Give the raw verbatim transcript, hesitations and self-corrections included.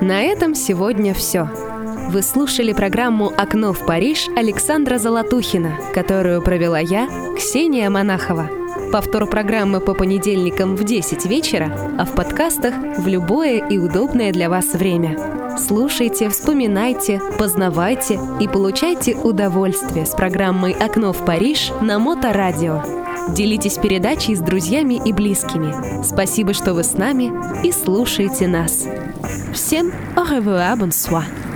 На этом сегодня все. Вы слушали программу «Окно в Париж» Александра Золотухина, которую провела я, Ксения Монахова. Повтор программы по понедельникам в десять вечера, а в подкастах в любое и удобное для вас время. Слушайте, вспоминайте, познавайте и получайте удовольствие с программой «Окно в Париж» на Моторадио. Делитесь передачей с друзьями и близкими. Спасибо, что вы с нами и слушаете нас. Всем au revoir, bonsoir.